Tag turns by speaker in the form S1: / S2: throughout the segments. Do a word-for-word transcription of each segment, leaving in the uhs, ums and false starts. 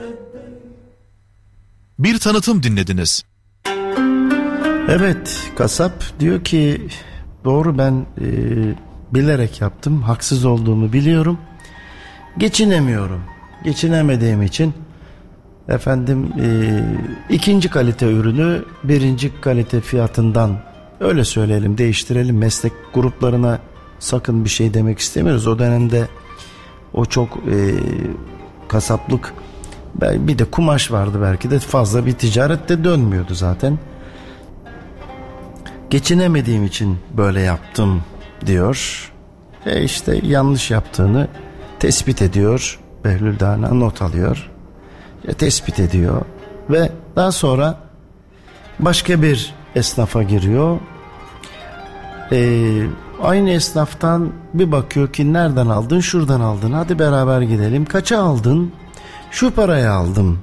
S1: Bir tanıtım dinlediniz.
S2: Evet, kasap diyor ki doğru, ben e, bilerek yaptım, haksız olduğumu biliyorum, geçinemiyorum, geçinemediğim için efendim e, ikinci kalite ürünü birinci kalite fiyatından, öyle söyleyelim, değiştirelim, meslek gruplarına sakın bir şey demek istemiyoruz. O dönemde o çok e, kasaplık, bir de kumaş vardı, belki de fazla bir ticarette dönmüyordu zaten. Geçinemediğim için böyle yaptım diyor. E işte yanlış yaptığını tespit ediyor. Behlül Dana not alıyor. E tespit ediyor ve daha sonra başka bir esnafa giriyor. E, aynı esnaftan bir bakıyor ki nereden aldın? Şuradan aldın. Hadi beraber gidelim. Kaça aldın? Şu paraya aldım.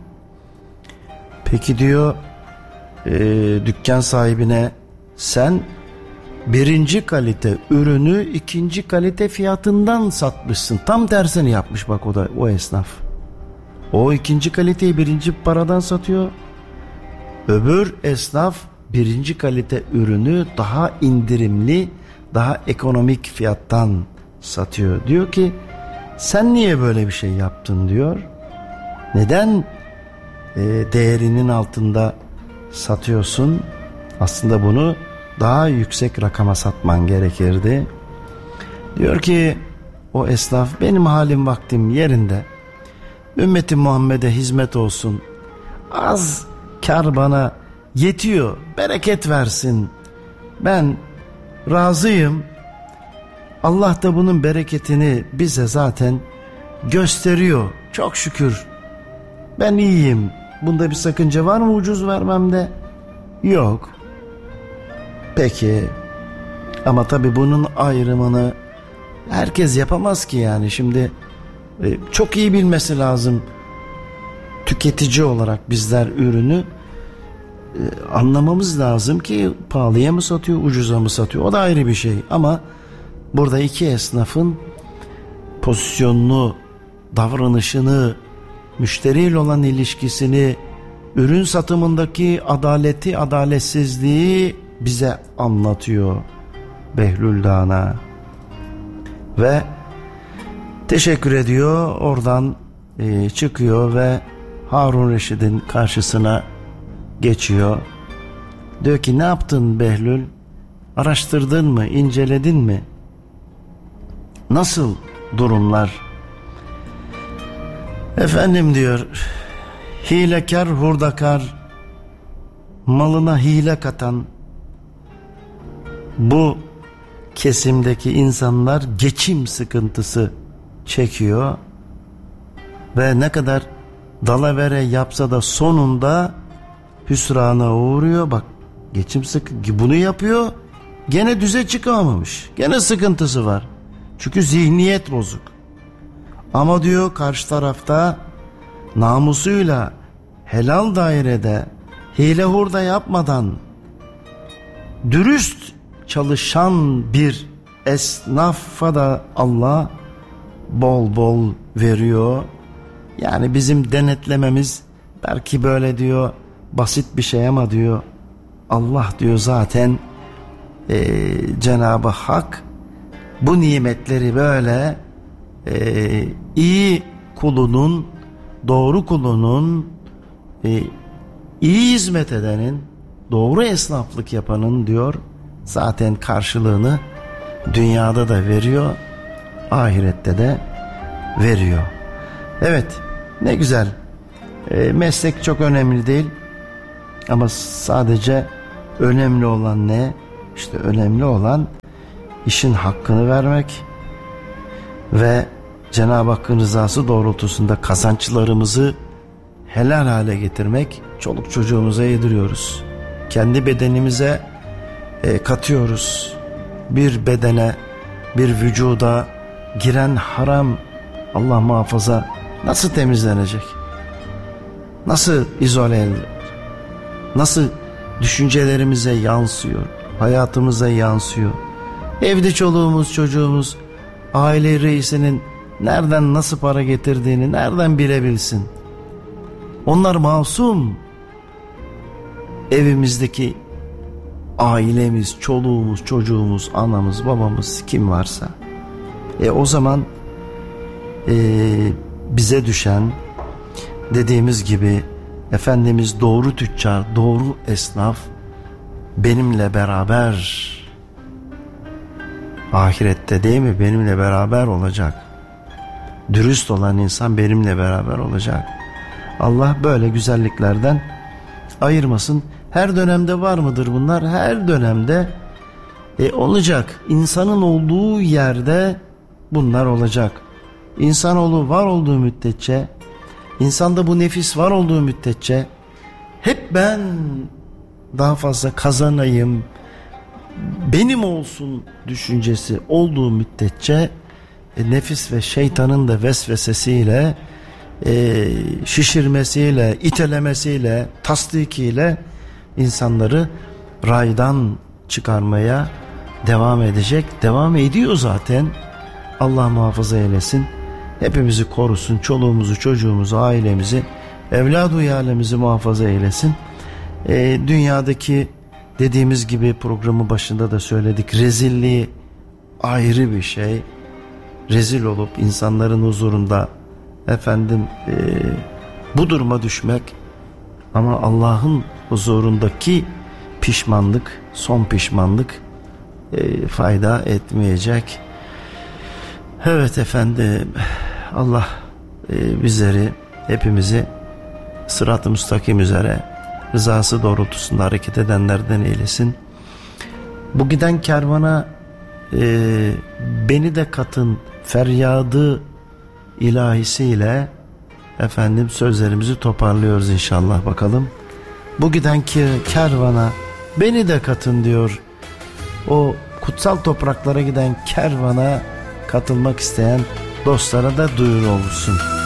S2: Peki diyor e, dükkan sahibine, sen birinci kalite ürünü ikinci kalite fiyatından satmışsın. Tam tersini yapmış bak o da, o esnaf. O ikinci kaliteyi birinci paradan satıyor. Öbür esnaf birinci kalite ürünü daha indirimli, daha ekonomik fiyattan satıyor. Diyor ki sen niye böyle bir şey yaptın diyor. Neden e, değerinin altında satıyorsun? Aslında bunu daha yüksek rakama satman gerekirdi. Diyor ki o esnaf, benim halim vaktim yerinde. Ümmeti Muhammed'e hizmet olsun. Az kar bana yetiyor. Bereket versin. Ben razıyım. Allah da bunun bereketini bize zaten gösteriyor. Çok şükür. Ben iyiyim. Bunda bir sakınca var mı ucuz vermemde? Yok. Peki. Ama tabii bunun ayrımını herkes yapamaz ki yani. Şimdi e, çok iyi bilmesi lazım. Tüketici olarak bizler ürünü e, anlamamız lazım ki pahalıya mı satıyor, ucuza mı satıyor? O da ayrı bir şey. Ama burada iki esnafın pozisyonunu, davranışını, müşteriyle olan ilişkisini, ürün satımındaki adaleti, adaletsizliği bize anlatıyor Behlül Dana. Ve teşekkür ediyor, oradan e, çıkıyor ve Harun Reşit'in karşısına geçiyor. Diyor ki ne yaptın Behlül? Araştırdın mı, inceledin mi? Nasıl durumlar? Efendim diyor, hilekar hurdakar, malına hile katan bu kesimdeki insanlar geçim sıkıntısı çekiyor ve ne kadar dalavere yapsa da sonunda hüsrana uğruyor. Bak, geçim sıkıntı, bunu yapıyor, gene düze çıkamamış, gene sıkıntısı var, çünkü zihniyet bozuk. Ama diyor karşı tarafta namusuyla helal dairede hile hurda yapmadan dürüst çalışan bir esnafa da Allah bol bol veriyor. Yani bizim denetlememiz belki böyle diyor basit bir şey ama diyor Allah diyor zaten e, Cenab-ı Hak bu nimetleri böyle e, iyi kulunun, doğru kulunun, e, iyi hizmet edenin, doğru esnaflık yapanın diyor zaten karşılığını dünyada da veriyor, ahirette de veriyor. Evet, ne güzel. E, meslek çok önemli değil ama sadece önemli olan ne? İşte önemli olan işin hakkını vermek ve Cenab-ı Hakk'ın rızası doğrultusunda kazançlarımızı helal hale getirmek. Çoluk çocuğumuza yediriyoruz. Kendi bedenimize e, katıyoruz. Bir bedene, bir vücuda giren haram, Allah muhafaza, nasıl temizlenecek? Nasıl izole edilir? Nasıl düşüncelerimize yansıyor? Hayatımıza yansıyor? Evde çoluğumuz, çocuğumuz, aile reisinin nereden nasıl para getirdiğini nereden bilebilsin? Onlar masum. Evimizdeki ailemiz, çoluğumuz, çocuğumuz, anamız, babamız kim varsa. E o zaman e, bize düşen dediğimiz gibi Efendimiz doğru tüccar, doğru esnaf benimle beraber ahirette değil mi? Benimle beraber olacak. Dürüst olan insan benimle beraber olacak. Allah böyle güzelliklerden ayırmasın. Her dönemde var mıdır bunlar? Her dönemde e, olacak. İnsanın olduğu yerde bunlar olacak. İnsanoğlu var olduğu müddetçe, insanda bu nefis var olduğu müddetçe hep ben daha fazla kazanayım, benim olsun düşüncesi olduğu müddetçe e, nefis ve şeytanın da vesvesesiyle, e, şişirmesiyle, itelemesiyle, tasdikiyle insanları raydan çıkarmaya devam edecek. Devam ediyor zaten. Allah muhafaza eylesin. Hepimizi korusun. Çoluğumuzu, çocuğumuzu, ailemizi, evlad-ı iyalemizi muhafaza eylesin. E, dünyadaki dediğimiz gibi programın başında da söyledik. Rezilliği ayrı bir şey. Rezil olup insanların huzurunda efendim e, bu duruma düşmek, ama Allah'ın huzurundaki pişmanlık, son pişmanlık e, fayda etmeyecek. Evet efendim, Allah e, bizleri, hepimizi sırat-ı müstakim üzere rızası doğrultusunda hareket edenlerden eylesin. Bu giden kervana e, beni de katın feryadı ilahisiyle efendim sözlerimizi toparlıyoruz inşallah, bakalım. Bu giden ki kervana beni de katın diyor. O kutsal topraklara giden kervana katılmak isteyen dostlara da duyuru olsun.